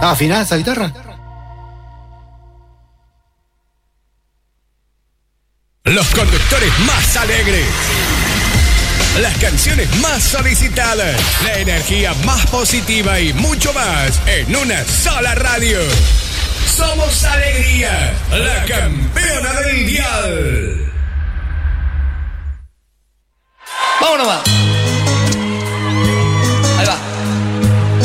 ¿Afinada esa guitarra? Los conductores más alegres, las canciones más solicitadas, la energía más positiva y mucho más en una sola radio. Somos Alegría, la campeona del dial.